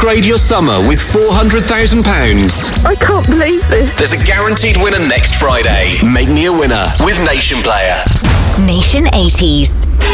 upgrade your summer with £400,000. I can't believe this. There's a guaranteed winner next Friday. Make me a winner with Nation Player. Nation 80s.